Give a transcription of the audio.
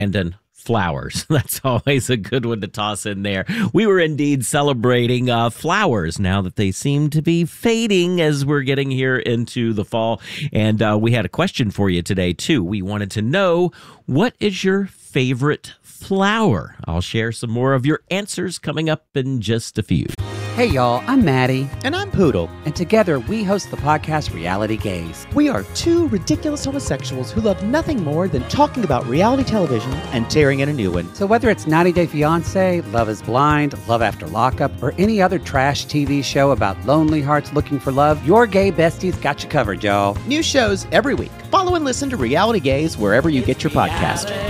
And then flowers. That's always a good one to toss in there. We were indeed celebrating flowers now that they seem to be fading as we're getting here into the fall. And we had a question for you today, too. We wanted to know, what is your favorite flower? I'll share some more of your answers coming up in just a few. Hey y'all, I'm Maddie. And I'm Poodle. And together we host the podcast Reality Gaze. We are two ridiculous homosexuals who love nothing more than talking about reality television and tearing in a new one. So whether it's 90 Day Fiancé, Love is Blind, Love After Lockup, or any other trash TV show about lonely hearts looking for love, your gay besties got you covered, y'all. New shows every week. Follow and listen to Reality Gaze wherever you get your podcast.